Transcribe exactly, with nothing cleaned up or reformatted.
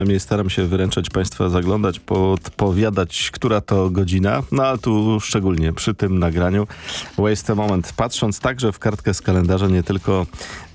Staram się wyręczać Państwa, zaglądać, podpowiadać, która to godzina. No ale tu szczególnie przy tym nagraniu Waste a Moment. Patrząc także w kartkę z kalendarza, nie tylko